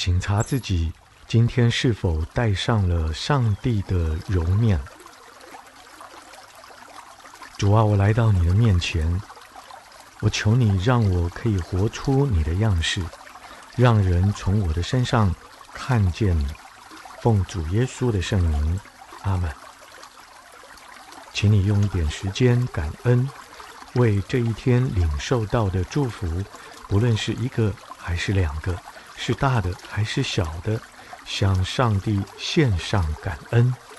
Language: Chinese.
省察自己今天是否戴上了上帝的容面。主啊，我来到你的面前，我求你让我可以活出你的样式，让人从我的身上看见你。奉主耶稣的圣名，阿们。请你用一点时间感恩，为这一天领受到的祝福，不论是一个还是两个，是大的还是小的，向上帝献上感恩。